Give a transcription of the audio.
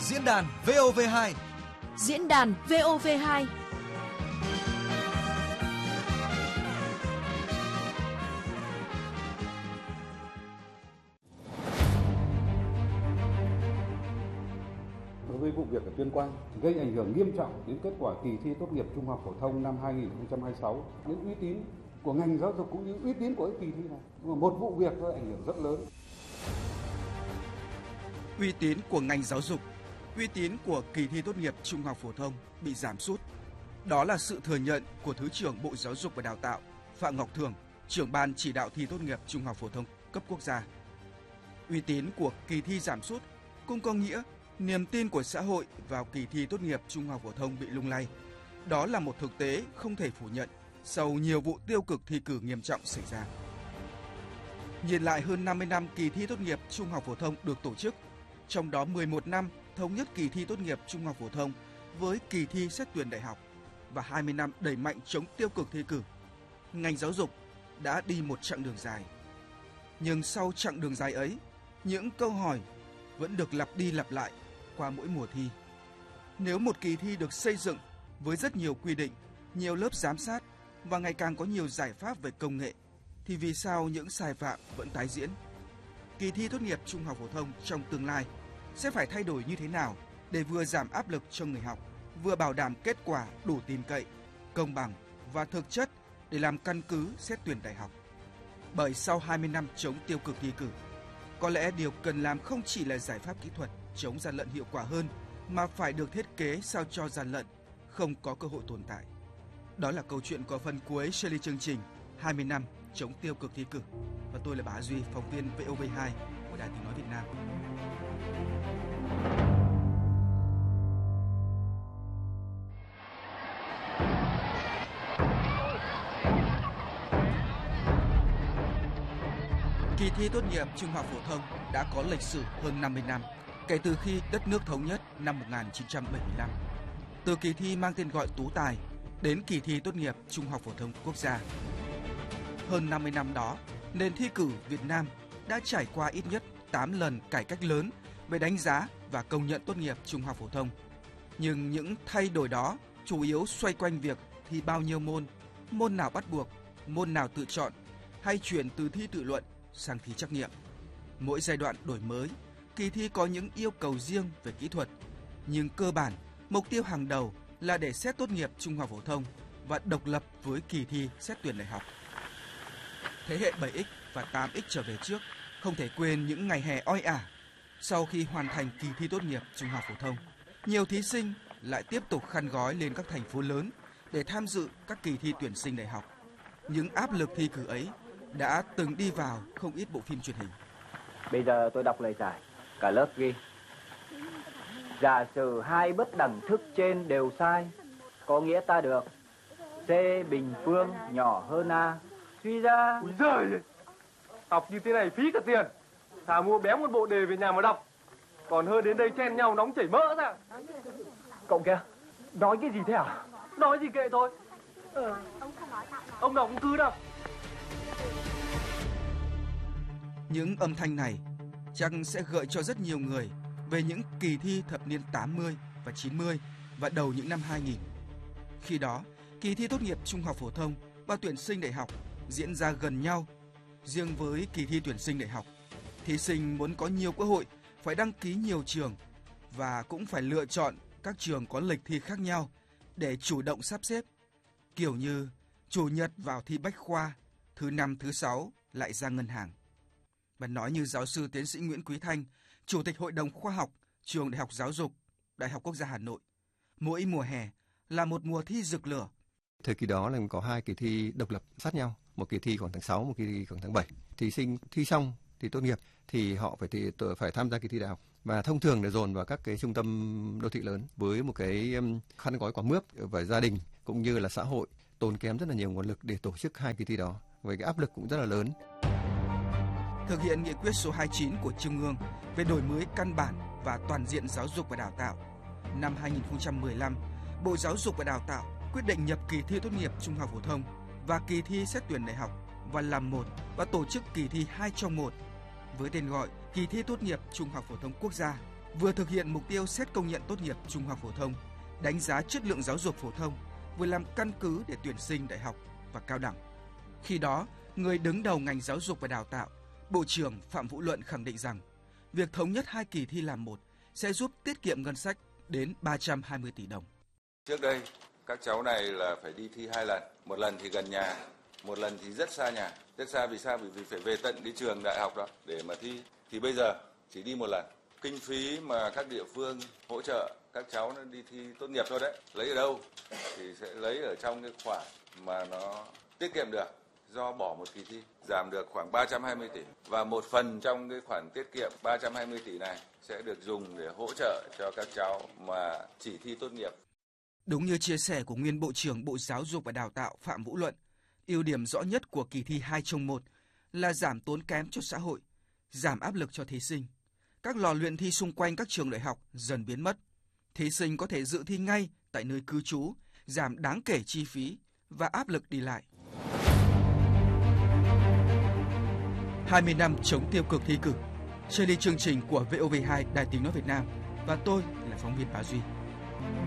Diễn đàn VOV2. Diễn đàn VOV2. Đối với vụ việc ở Tuyên Quang gây ảnh hưởng nghiêm trọng đến kết quả kỳ thi tốt nghiệp trung học phổ thông năm 2026, đến uy tín của ngành giáo dục cũng như uy tín của cái kỳ thi này. Một vụ việc thôi ảnh hưởng rất lớn. Uy tín của ngành giáo dục, uy tín của kỳ thi tốt nghiệp trung học phổ thông bị giảm sút. Đó là sự thừa nhận của Thứ trưởng Bộ Giáo dục và Đào tạo Phạm Ngọc Thưởng, trưởng ban chỉ đạo thi tốt nghiệp trung học phổ thông cấp quốc gia. Uy tín của kỳ thi giảm sút cũng có nghĩa niềm tin của xã hội vào kỳ thi tốt nghiệp trung học phổ thông bị lung lay. Đó là một thực tế không thể phủ nhận sau nhiều vụ tiêu cực thi cử nghiêm trọng xảy ra. Nhìn lại hơn 50 năm kỳ thi tốt nghiệp trung học phổ thông được tổ chức, trong đó 11 năm thống nhất kỳ thi tốt nghiệp trung học phổ thông với kỳ thi xét tuyển đại học và 20 năm đẩy mạnh chống tiêu cực thi cử, ngành giáo dục đã đi một chặng đường dài. Nhưng sau chặng đường dài ấy, những câu hỏi vẫn được lặp đi lặp lại qua mỗi mùa thi. Nếu một kỳ thi được xây dựng với rất nhiều quy định, nhiều lớp giám sát và ngày càng có nhiều giải pháp về công nghệ, thì vì sao những sai phạm vẫn tái diễn? Kỳ thi tốt nghiệp trung học phổ thông trong tương lai sẽ phải thay đổi như thế nào để vừa giảm áp lực cho người học, vừa bảo đảm kết quả đủ tin cậy, công bằng và thực chất để làm căn cứ xét tuyển đại học? Bởi sau 20 năm chống tiêu cực thi cử, có lẽ điều cần làm không chỉ là giải pháp kỹ thuật chống gian lận hiệu quả hơn, mà phải được thiết kế sao cho gian lận không có cơ hội tồn tại. Đó là câu chuyện có phần cuối series chương trình 20 năm chống tiêu cực thi cử. Và tôi là Bá Duy, phóng viên VOV2 của Đài Tiếng nói Việt Nam. Kỳ thi tốt nghiệp trung học phổ thông đã có lịch sử hơn 50 năm kể từ khi đất nước thống nhất năm 1975. Từ kỳ thi mang tên gọi Tú Tài đến kỳ thi tốt nghiệp trung học phổ thông quốc gia. Hơn 50 năm đó, nền thi cử Việt Nam đã trải qua ít nhất 8 lần cải cách lớn về đánh giá và công nhận tốt nghiệp trung học phổ thông. Nhưng những thay đổi đó chủ yếu xoay quanh việc thi bao nhiêu môn, môn nào bắt buộc, môn nào tự chọn, hay chuyển từ thi tự luận sang thi trắc nghiệm. Mỗi giai đoạn đổi mới, kỳ thi có những yêu cầu riêng về kỹ thuật, nhưng cơ bản, mục tiêu hàng đầu là để xét tốt nghiệp trung học phổ thông và độc lập với kỳ thi xét tuyển đại học. Thế hệ 7X và 8X trở về trước không thể quên những ngày hè oi ả. Sau khi hoàn thành kỳ thi tốt nghiệp trung học phổ thông, nhiều thí sinh lại tiếp tục khăn gói lên các thành phố lớn để tham dự các kỳ thi tuyển sinh đại học. Những áp lực thi cử ấy đã từng đi vào không ít bộ phim truyền hình. Bây giờ tôi đọc lời giải, cả lớp ghi. Giả sử hai bất đẳng thức trên đều sai, có nghĩa ta được C bình phương nhỏ hơn A. Suy ra... Úi giời, học như thế này phí cả tiền. Thà mua bé một bộ đề về nhà mà đọc, còn hơn đến đây chen nhau nóng chảy mỡ ra. Cậu kia, nói cái gì thế hả? Nói gì kệ thôi. Ông nào cũng cứ đọc. Những âm thanh này chắc sẽ gợi cho rất nhiều người về những kỳ thi thập niên 80 và 90 và đầu những năm 2000. Khi đó, kỳ thi tốt nghiệp trung học phổ thông và tuyển sinh đại học diễn ra gần nhau. Riêng với kỳ thi tuyển sinh đại học, thí sinh muốn có nhiều cơ hội phải đăng ký nhiều trường và cũng phải lựa chọn các trường có lịch thi khác nhau để chủ động sắp xếp. Kiểu như chủ nhật vào thi bách khoa, thứ năm thứ sáu lại ra ngân hàng. Và nói như giáo sư tiến sĩ Nguyễn Quý Thanh, Chủ tịch Hội đồng Khoa học, Trường Đại học Giáo dục, Đại học Quốc gia Hà Nội, mỗi mùa hè là một mùa thi rực lửa. Thời kỳ đó là có hai kỳ thi độc lập sát nhau, một kỳ thi khoảng tháng 6, một kỳ thi khoảng tháng 7. Thí sinh thi xong thì tốt nghiệp thì họ phải tham gia kỳ thi đại học, và thông thường là dồn vào các cái trung tâm đô thị lớn với một cái khăn gói quả mướp, và gia đình cũng như là xã hội tốn kém rất là nhiều nguồn lực để tổ chức hai kỳ thi đó, với cái áp lực cũng rất là lớn. Thực hiện nghị quyết số 29 của Trung ương về đổi mới căn bản và toàn diện giáo dục và đào tạo, năm 2015, Bộ Giáo dục và Đào tạo quyết định nhập kỳ thi tốt nghiệp trung học phổ thông và kỳ thi xét tuyển đại học và làm một, và tổ chức kỳ thi 2 trong 1 với tên gọi kỳ thi tốt nghiệp trung học phổ thông quốc gia vừa thực hiện mục tiêu xét công nhận tốt nghiệp trung học phổ thông, đánh giá chất lượng giáo dục phổ thông, vừa làm căn cứ để tuyển sinh đại học và cao đẳng. Khi đó, người đứng đầu ngành giáo dục và đào tạo, Bộ trưởng Phạm Vũ Luận khẳng định rằng việc thống nhất 2 kỳ thi làm một sẽ giúp tiết kiệm ngân sách đến 320 tỷ đồng. Trước đây, các cháu này là phải đi thi 2 lần, một lần thì gần nhà, một lần thì rất xa nhà. Rất xa vì sao? Vì phải về tận cái trường đại học đó để mà thi. Thì bây giờ chỉ đi một lần. Kinh phí mà các địa phương hỗ trợ các cháu nó đi thi tốt nghiệp thôi đấy. Lấy ở đâu? Thì sẽ lấy ở trong cái khoản mà nó tiết kiệm được do bỏ một kỳ thi, giảm được khoảng 320 tỷ. Và một phần trong cái khoản tiết kiệm 320 tỷ này sẽ được dùng để hỗ trợ cho các cháu mà chỉ thi tốt nghiệp. Đúng như chia sẻ của nguyên Bộ trưởng Bộ Giáo dục và Đào tạo Phạm Vũ Luận, ưu điểm rõ nhất của kỳ thi 2 trong 1 là giảm tốn kém cho xã hội, giảm áp lực cho thí sinh. Các lò luyện thi xung quanh các trường đại học dần biến mất. Thí sinh có thể dự thi ngay tại nơi cư trú, giảm đáng kể chi phí và áp lực đi lại. 20 năm chống tiêu cực thi cử. Trên đi chương trình của VOV2 Đài Tiếng nói Việt Nam và tôi là phóng viên Bá Duy.